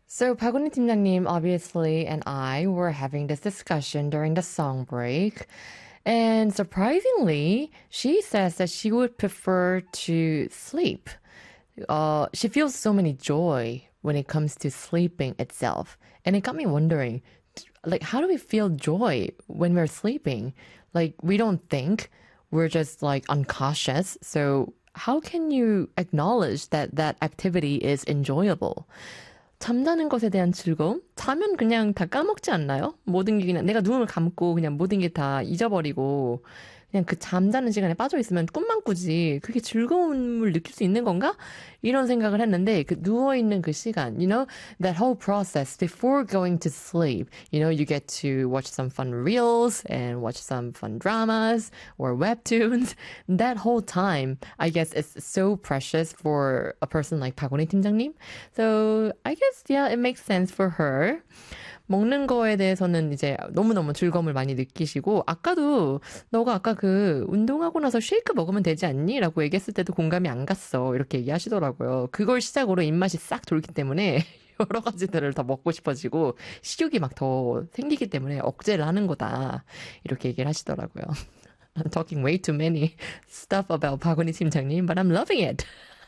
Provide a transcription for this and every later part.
So 박은희 팀장님, obviously, and I were having this discussion during the song break. And surprisingly, she says that she would prefer to sleep. She feels so many joy when it comes to sleeping itself. And it got me wondering, like, how do we feel joy when we're sleeping? Like, we don't think, we're just like unconscious. So how can you acknowledge that that activity is enjoyable? 잠자는 것에 대한 즐거움? 자면 그냥 다 까먹지 않나요? 모든 게 그냥 내가 눈을 감고 그냥 모든 게 다 잊어버리고 그냥 그 잠자는 시간에 빠져 있으면 꿈만 꾸지 그게 즐거움을 느낄 수 있는 건가? 이런 생각을 했는데 그 누워있는 그 시간, that whole process before going to sleep, you get to watch some fun reels and watch some fun dramas or webtoons. That whole time, I guess, is so precious for a person like 박원희 팀장님. So I guess, yeah, it makes sense for her. 먹는 거에 대해서는 이제 너무너무 즐거움을 많이 느끼시고 아까도 너가 아까 그 운동하고 나서 쉐이크 먹으면 되지 않니? 라고 얘기했을 때도 공감이 안 갔어. 이렇게 얘기하시더라고요. 그걸 시작으로 입맛이 sak 돌기 때문에 여러 가지들을 더 먹고 싶어지고 식욕이 막 더 생기기 때문에 억제를 하는 거다. 이렇게 얘기를 하시더라고요. I'm talking way too many stuff about 박은희 팀장님, but I'm loving it.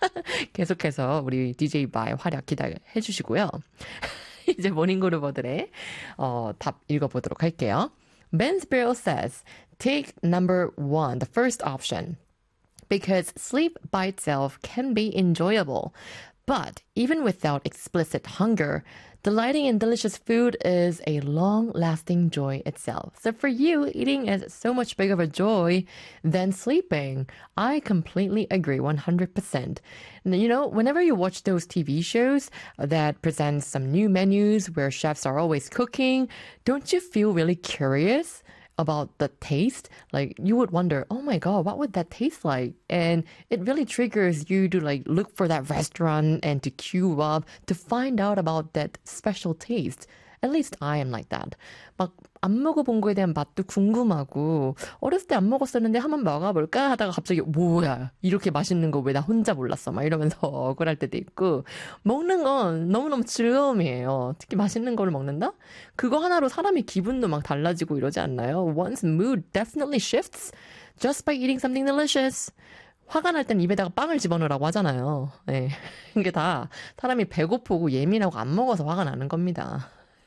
계속해서 우리 DJ 바의 활약 기대해 주시고요. 이제 모닝그루버들의 답 읽어보도록 할게요. Ben Sparrow says, take number one, the first option. Because sleep by itself can be enjoyable. But even without explicit hunger, delighting in delicious food is a long-lasting joy itself. So for you, eating is so much bigger of a joy than sleeping. I completely agree, 100%. Whenever you watch those TV shows that present some new menus where chefs are always cooking, don't you feel really curious about the taste? Like you would wonder, oh my God, what would that taste like? And it really triggers you to like look for that restaurant and to queue up to find out about that special taste. At least I am like that. 막 안 먹어본 거에 대한 맛도 궁금하고 어렸을 때 안 먹었었는데 한번 먹어볼까 하다가 갑자기 뭐야 이렇게 맛있는 거 왜 나 혼자 몰랐어 막 이러면서 억울할 때도 있고 먹는 건 너무너무 즐거움이에요. 특히 맛있는 거를 먹는다? 그거 하나로 사람이 기분도 막 달라지고 이러지 않나요? One's mood definitely shifts just by eating something delicious. 화가 날 땐 입에다가 빵을 집어넣으라고 하잖아요. 네. 이게 다 사람이 배고프고 예민하고 안 먹어서 화가 나는 겁니다.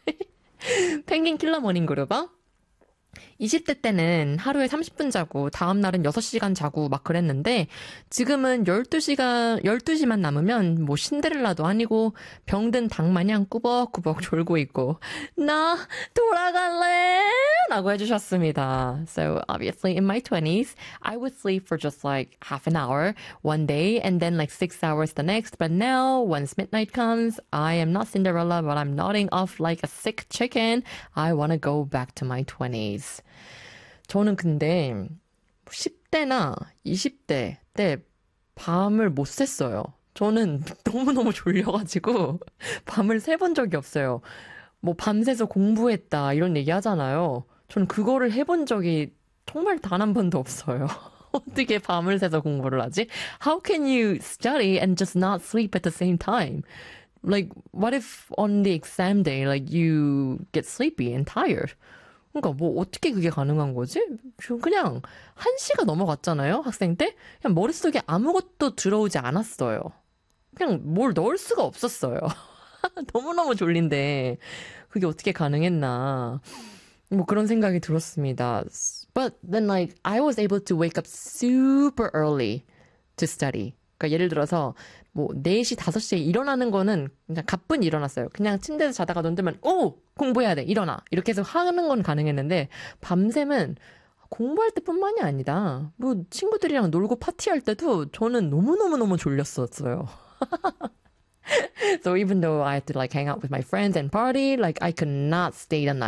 펭귄 킬러 모닝 그룹어? 20대 때는 하루에 30분 자고 다음 날은 6시간 자고 막 그랬는데 지금은 12시만 남으면 뭐 신데렐라도 아니고 병든 닭 마냥 꾸벅꾸벅 졸고 있고 나 돌아갈래 라고 해주셨습니다. So obviously in my 20s I would sleep for just like half an hour one day and then like 6 hours the next. But now once midnight comes I am not Cinderella but I'm nodding off like a sick chicken. I want to go back to my 20s. 저는 근데 10대나 20대 때 밤을 못 샜어요. 저는 너무너무 졸려가지고 밤을 새본 적이 없어요. 뭐 밤새서 공부했다 이런 얘기 하잖아요. 저는 그거를 해본 적이 정말 단 한 번도 없어요. 어떻게 밤을 새서 공부를 하지? How can you study and just not sleep at the same time? Like, what if on the exam day, like, you get sleepy and tired? 그러니까 뭐 어떻게 그게 가능한 거지? 그냥 1시가 넘어갔잖아요, 학생 때? 그냥 머릿속에 아무것도 들어오지 않았어요. 그냥 뭘 넣을 수가 없었어요. 너무너무 졸린데 그게 어떻게 가능했나. 뭐 그런 생각이 들었습니다. But then like I was able to wake up super early to study. 그러니까 예를 들어서 뭐 4시, 5시에 일어나는 거는 그냥 가뿐히 일어났어요. 그냥 침대에서 자다가 눈 뜨면 오! 공부해야 돼. 일어나. 이렇게 해서 하는 건 가능했는데 밤샘은 공부할 때뿐만이 아니다. 뭐 친구들이랑 놀고 파티할 때도 저는 너무너무너무 졸렸었어요. So even though I had to like hang out with my friends and party, like I could not stay the night.